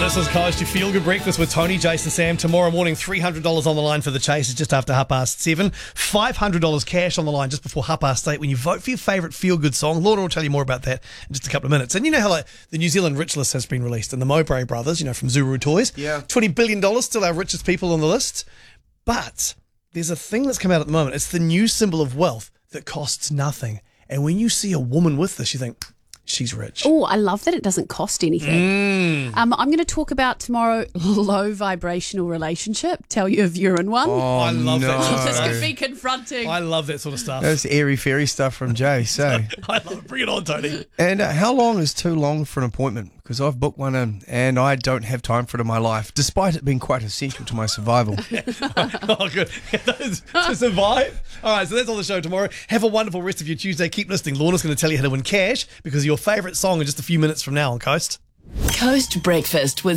This is Coast, your feel-good breakfast with Tony, Jason, Sam. Tomorrow morning, $300 on the line for the Chase. It's just after 7:30. $500 cash on the line just before 8:30 when you vote for your favourite feel-good song. Lorna will tell you more about that in just a couple of minutes. And you know how the New Zealand Rich List has been released, and the Mowbray brothers, from Zuru Toys. Yeah. $20 billion, still our richest people on the list. But there's a thing that's come out at the moment. It's the new symbol of wealth that costs nothing. And when you see a woman with this, you think, she's rich. Oh, I love that it doesn't cost anything. I'm going to talk about tomorrow low vibrational relationship. Tell you if you're in one. Oh, I love that sort of This stuff. could be confronting. I love that sort of stuff. That's airy fairy stuff from Jay. So, I love it. Bring it on, Tony. and how long is too long for an appointment? Because I've booked one in, and I don't have time for it in my life, despite it being quite essential to my survival. Oh, good. To survive. All right, so that's on the show tomorrow. Have a wonderful rest of your Tuesday. Keep listening. Lorna's going to tell you how to win cash because of your favourite song in just a few minutes from now on Coast. Coast Breakfast with